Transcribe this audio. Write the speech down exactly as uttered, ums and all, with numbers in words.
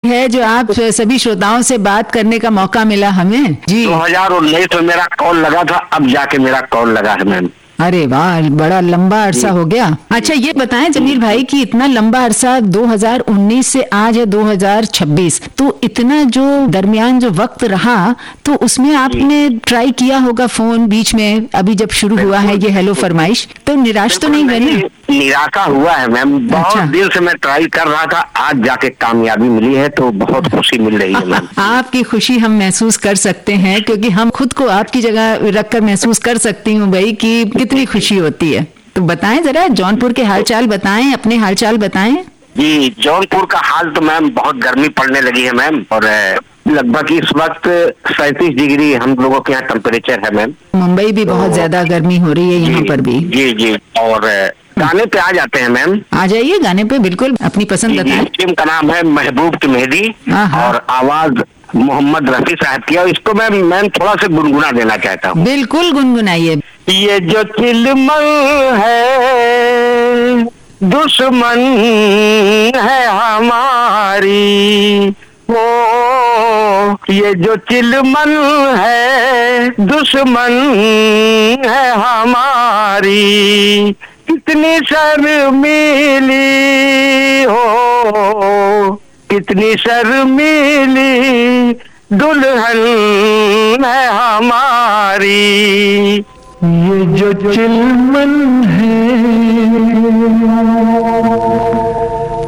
है जो आप सभी श्रोताओं से बात करने का मौका मिला हमें जी। दो हजार उन्नीस में मेरा कॉल लगा था, अब जाके मेरा कॉल लगा है मैम। अरे वाह, बड़ा लंबा अरसा हो गया। अच्छा ये बताएं जमील भाई कि इतना लंबा अरसा दो हज़ार उन्नीस से आज है दो हज़ार छब्बीस, तो इतना जो दरमियान जो वक्त रहा तो उसमें आपने ट्राई किया होगा फोन बीच में, अभी जब शुरू हुआ है ये हेलो फरमाइश, तो निराश तो नहीं हुए ना? निराशा हुआ है मैम, बहुत अच्छा। दिन से मैं ट्राई कर रहा था, आज जाके कामयाबी मिली है तो बहुत खुशी मिल रही है मैम। आपकी खुशी हम महसूस कर सकते हैं क्योंकि हम खुद को आपकी जगह रखकर महसूस कर सकती हूँ भाई कि कितनी खुशी होती है। तो बताएं जरा जौनपुर के हालचाल बताएं, अपने हालचाल बताएं। जी जौनपुर का हाल तो मैम बहुत गर्मी पड़ने लगी है मैम, और लगभग इस वक्त सैंतीस डिग्री हम लोगों के यहाँ टेम्परेचर है मैम। मुंबई भी बहुत ज्यादा गर्मी हो रही है यहाँ पर भी। जी जी और गाने पे आ जाते हैं मैम। आ जाइए गाने पे, बिल्कुल अपनी पसंद बताएं। फिल्म का नाम है महबूब की मेहदी और आवाज मोहम्मद रफी साहब की, और इसको मैं मैम थोड़ा सा गुनगुना देना चाहता हूँ। बिल्कुल गुनगुनाइए। ये जो चिलमन है दुश्मन है हमारी, ओ ये जो चिलमन है दुश्मन है हमारी, कितनी शर्मीली हो कितनी शर्मीली दुल्हन है हमारी, ये जो चिलमन है